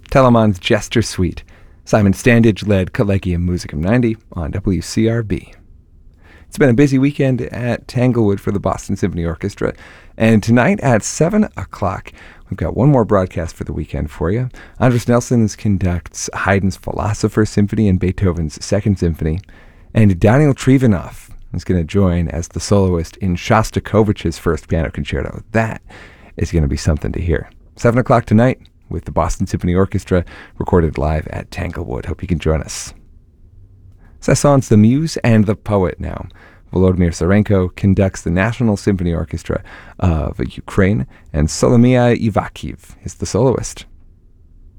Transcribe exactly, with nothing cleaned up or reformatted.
Telemann's Jester Suite. Simon Standage led Collegium Musicum ninety on W C R B. It's been a busy weekend at Tanglewood for the Boston Symphony Orchestra, and tonight at seven o'clock, we've got one more broadcast for the weekend for you. Andris Nelsons conducts Haydn's Philosopher Symphony and Beethoven's Second Symphony, and Daniel Trivanov is going to join as the soloist in Shostakovich's First Piano Concerto. That is going to be something to hear. seven o'clock tonight with the Boston Symphony Orchestra, recorded live at Tanglewood. Hope you can join us. Saint-Saëns' The Muse and the Poet now. Volodymyr Serenko conducts the National Symphony Orchestra of Ukraine, and Solomia Ivakiv is the soloist.